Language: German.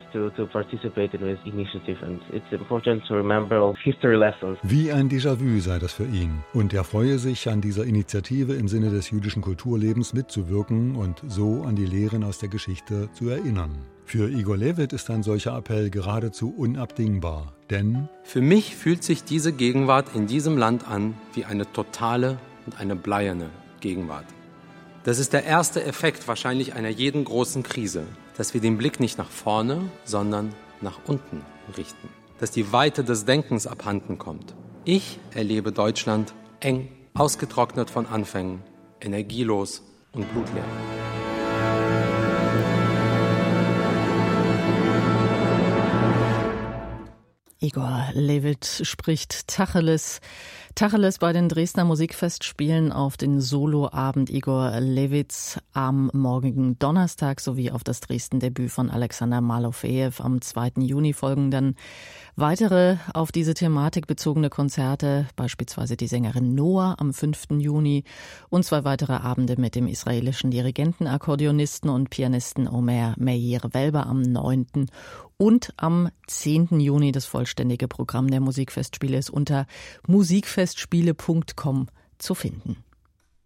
to participate in this initiative, and it's important to remember all history lessons. Wie ein Déjà-vu sei das für ihn. Und er freue sich, an dieser Initiative im Sinne des jüdischen Kulturlebens mitzuwirken und so an die Lehren aus der Geschichte zu erinnern. Für Igor Levit ist ein solcher Appell geradezu unabdingbar, denn für mich fühlt sich diese Gegenwart in diesem Land an wie eine totale und eine bleierne Gegenwart. Das ist der erste Effekt wahrscheinlich einer jeden großen Krise, dass wir den Blick nicht nach vorne, sondern nach unten richten, dass die Weite des Denkens abhanden kommt. Ich erlebe Deutschland eng, ausgetrocknet von Anfängen, energielos und blutleer. Igor Levit spricht Tacheles bei den Dresdner Musikfestspielen auf den Soloabend Igor Levits am morgigen Donnerstag sowie auf das Dresden-Debüt von Alexander Malofejew am 2. Juni folgen dann weitere auf diese Thematik bezogene Konzerte, beispielsweise die Sängerin Noah am 5. Juni und 2 weitere Abende mit dem israelischen Dirigenten, Akkordeonisten und Pianisten Omer Meir-Welber am 9. und am 10. Juni. Das vollständige Programm der Musikfestspiele ist unter musikfestspiele.com zu finden.